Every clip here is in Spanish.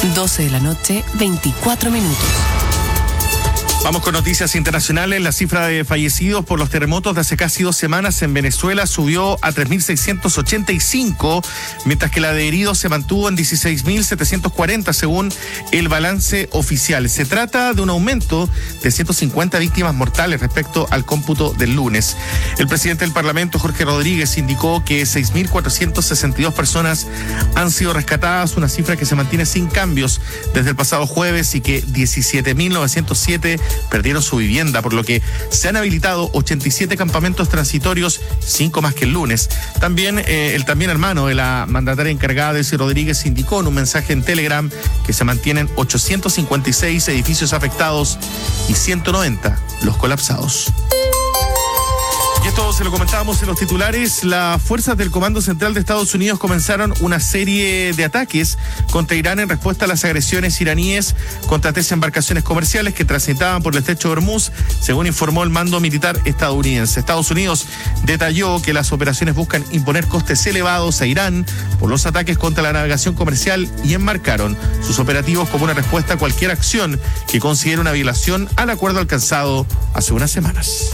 12 de la noche, 24 minutos. Vamos con noticias internacionales. La cifra de fallecidos por los terremotos de hace casi 2 semanas en Venezuela subió a 3.685, mientras que la de heridos se mantuvo en 16.740 según el balance oficial. Se trata de un aumento de 150 víctimas mortales respecto al cómputo del lunes. El presidente del Parlamento, Jorge Rodríguez, indicó que 6.462 personas han sido rescatadas, una cifra que se mantiene sin cambios desde el pasado jueves, y que 17.907 perdieron su vivienda, por lo que se han habilitado 87 campamentos transitorios, 5 más que el lunes. También el hermano de la mandataria encargada, Delcy Rodríguez, indicó en un mensaje en Telegram que se mantienen 856 edificios afectados y 190 los colapsados. Y esto se lo comentábamos en los titulares. Las fuerzas del Comando Central de Estados Unidos comenzaron una serie de ataques contra Irán en respuesta a las agresiones iraníes contra 3 embarcaciones comerciales que transitaban por el estrecho de Hormuz, según informó el mando militar estadounidense. Estados Unidos detalló que las operaciones buscan imponer costes elevados a Irán por los ataques contra la navegación comercial y enmarcaron sus operativos como una respuesta a cualquier acción que considere una violación al acuerdo alcanzado hace unas semanas.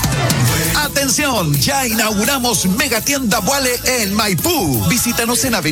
Atención, ya inauguramos Megatienda Vuale en Maipú. Visítanos en Avenida